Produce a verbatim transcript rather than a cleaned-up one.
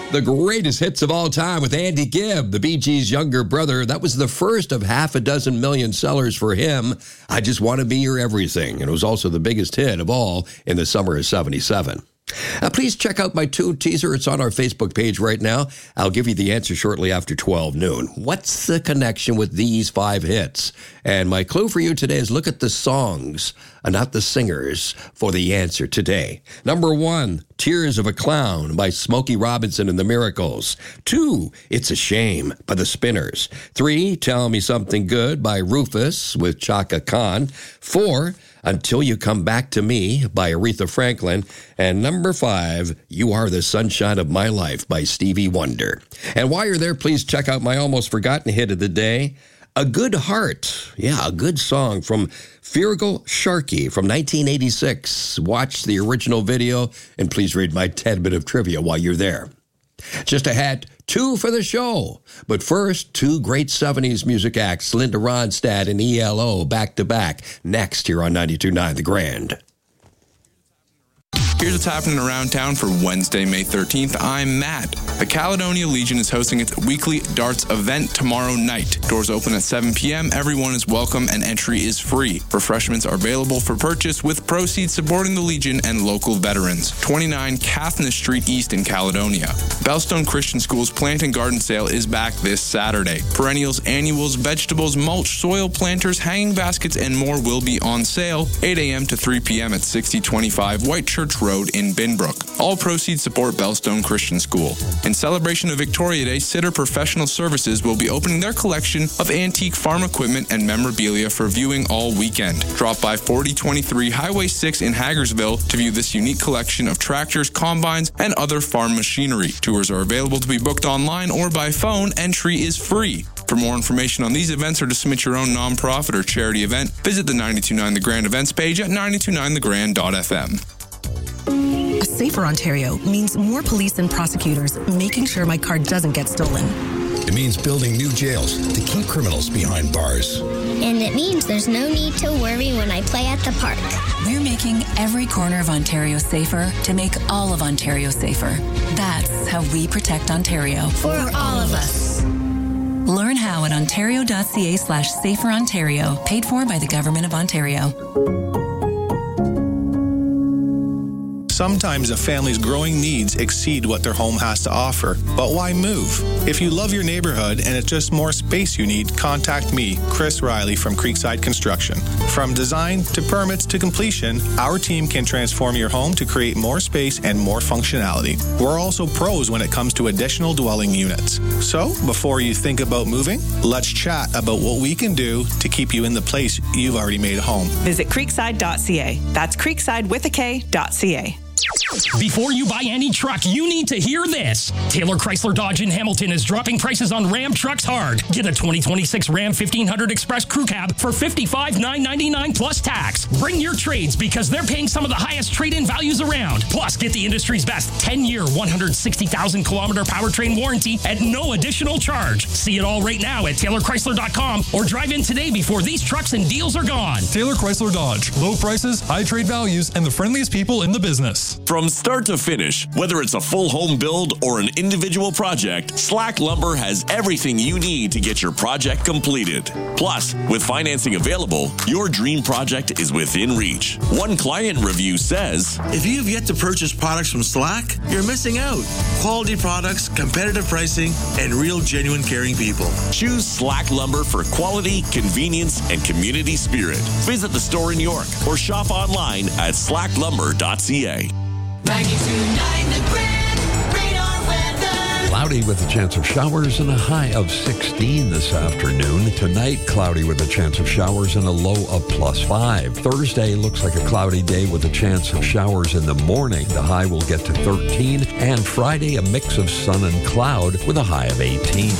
The greatest hits of all time with Andy Gibb, the Bee Gees' younger brother. That was the first of half a dozen million sellers for him. I Just Want to Be Your Everything. And it was also the biggest hit of all in the summer of seventy-seven. Uh, please check out my tune teaser. It's on our Facebook page right now. I'll give you the answer shortly after twelve noon. What's the connection with these five hits? And my clue for you today is look at the songs, and not the singers, for the answer today. Number one, Tears of a Clown by Smokey Robinson and the Miracles. Two, It's a Shame by the Spinners. Three, Tell Me Something Good by Rufus with Chaka Khan. Four, Until You Come Back to Me by Aretha Franklin. And number five, You Are the Sunshine of My Life by Stevie Wonder. And while you're there, please check out my almost forgotten hit of the day, A Good Heart. Yeah, a good song from Feargal Sharkey from nineteen eighty-six. Watch the original video, and please read my ten minute of trivia while you're there. Just a hat, two for the show. But first, two great seventies music acts, Linda Ronstadt and E L O, back-to-back, next here on ninety-two point nine The Grand. Here's what's happening around town for Wednesday, May thirteenth. I'm Matt. The Caledonia Legion is hosting its weekly darts event tomorrow night. Doors open at seven p.m. Everyone is welcome and entry is free. Refreshments are available for purchase with proceeds supporting the Legion and local veterans. twenty-nine Cathna Street East in Caledonia. Bellstone Christian School's plant and garden sale is back this Saturday. Perennials, annuals, vegetables, mulch, soil planters, hanging baskets, and more will be on sale eight a.m. to three p.m. at sixty twenty-five White Church Road in Binbrook. All proceeds support Bellstone Christian School. In celebration of Victoria Day, Sitter Professional Services will be opening their collection of antique farm equipment and memorabilia for viewing all weekend. Drop by forty twenty-three Highway six in Hagersville to view this unique collection of tractors, combines, and other farm machinery. Tours are available to be booked online or by phone. Entry is free. For more information on these events or to submit your own nonprofit or charity event, visit the ninety-two point nine The Grand events page at ninety-two point nine the grand dot f m. A safer Ontario means more police and prosecutors making sure my car doesn't get stolen. It means building new jails to keep criminals behind bars. And it means there's no need to worry when I play at the park. We're making every corner of Ontario safer to make all of Ontario safer. That's how we protect Ontario. For all of us. Learn how at ontario.ca slash safer Ontario. Paid for by the Government of Ontario. Sometimes a family's growing needs exceed what their home has to offer. But why move? If you love your neighborhood and it's just more space you need, contact me, Chris Riley from Creekside Construction. From design to permits to completion, our team can transform your home to create more space and more functionality. We're also pros when it comes to additional dwelling units. So, before you think about moving, let's chat about what we can do to keep you in the place you've already made home. Visit creekside dot c a. That's creekside with a K dot c a. Before you buy any truck, you need to hear this. Taylor Chrysler Dodge in Hamilton is dropping prices on Ram trucks hard. Get a twenty twenty-six Ram fifteen hundred Express Crew Cab for fifty-five thousand nine hundred ninety-nine dollars plus tax. Bring your trades because they're paying some of the highest trade-in values around. Plus, get the industry's best ten-year, one hundred sixty thousand kilometer powertrain warranty at no additional charge. See it all right now at taylor chrysler dot com or drive in today before these trucks and deals are gone. Taylor Chrysler Dodge. Low prices, high trade values, and the friendliest people in the business. From start to finish, whether it's a full home build or an individual project, Slack Lumber has everything you need to get your project completed. Plus, with financing available, your dream project is within reach. One client review says, if you have yet to purchase products from Slack, you're missing out. Quality products, competitive pricing, and real genuine caring people. Choose Slack Lumber for quality, convenience, and community spirit. Visit the store in York or shop online at slack lumber dot c a. ninety-two point nine The Grand, radar weather. Cloudy with a chance of showers and a high of sixteen this afternoon. Tonight, cloudy with a chance of showers and a low of plus five. Thursday looks like a cloudy day with a chance of showers in the morning. The high will get to thirteen. And Friday, a mix of sun and cloud with a high of eighteen.